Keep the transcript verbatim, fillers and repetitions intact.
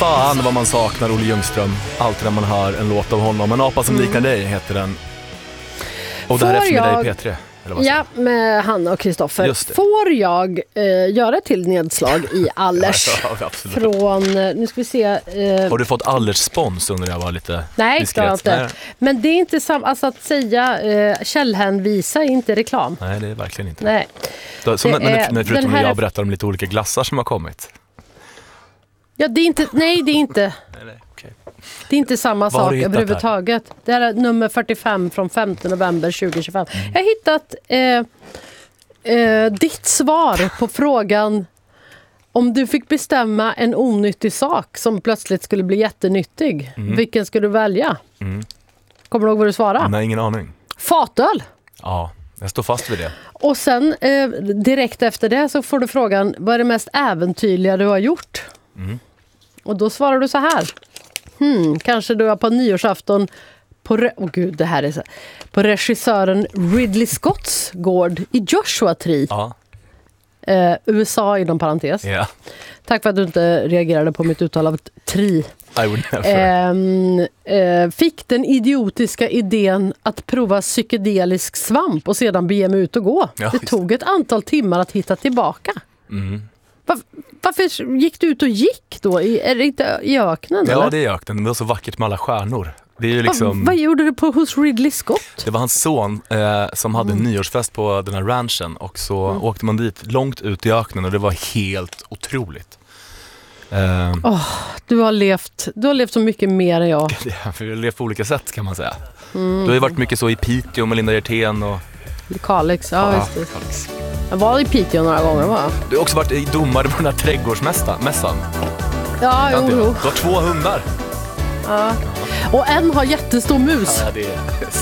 fan vad man saknar Olle Ljungström. Alltid när man hör en låt av honom. En apa som mm. liknar dig heter den. Och det här är jag... dig P tre. Ja, med Hanna och Kristoffer. Får jag eh, göra till nedslag i Allers? Ja, från, nu ska vi se. Eh... Har du fått Allers spons under jag var lite Nej, diskret? inte. Nej, men det är inte samma, alltså att säga eh, källhänvisa är inte reklam. Nej, det är verkligen inte. Nej. Då, som, det men är, förutom när här jag är... berättar om lite olika glassar som har kommit. Ja, det är inte, nej, det är inte. nej, nej, okay. Det är inte samma sak överhuvudtaget. Här? Det här är nummer fyrtiofem från femte november tjugohundratjugofem. Mm. Jag har hittat eh, eh, ditt svar på frågan om du fick bestämma en onyttig sak som plötsligt skulle bli jättenyttig. Mm. Vilken skulle du välja? Mm. Kommer du ihåg vad du svarade? Nej, ingen aning. Fatöl. Ja, jag står fast vid det. Och sen eh, direkt efter det så får du frågan, vad är det mest äventyrliga du har gjort? Mm. Och då svarar du så här. Hmm, kanske du är på nyårsafton på, re- oh gud, det här är så, på regissören Ridley Scotts gård i Joshua Tree. Ja. Eh, U S A inom parentes. Yeah. Tack för att du inte reagerade på mitt uttal av Tree. I would never. Eh, eh, fick den idiotiska idén att prova psykedelisk svamp och sedan bege mig ut och gå. Ja, det tog ett antal timmar att hitta tillbaka. Mm. Var, varför gick du ut och gick då? I, är det inte i öknen? Ja, eller? det är öknen. Det var så vackert med alla stjärnor. Det är ju liksom... Va, vad gjorde du på hos Ridley Scott? Det var hans son eh, som hade en Mm. nyårsfest på den här ranchen. Och så Mm. åkte man dit långt ut i öknen och det var helt otroligt. Eh, oh, du, har levt, du har levt så mycket mer än jag. Vi har levt på olika sätt kan man säga. Mm. Du har ju varit mycket så i Piteå med Linda Hjertén och... Kalix, ja, ja visst. Kalix. Jag var i Piteå några gånger, va? Du har också varit i domare på den här trädgårdsmässan. Ja, jo, jo. Du har två hundar. Ja. Och en har jättestor mus. Ja, det är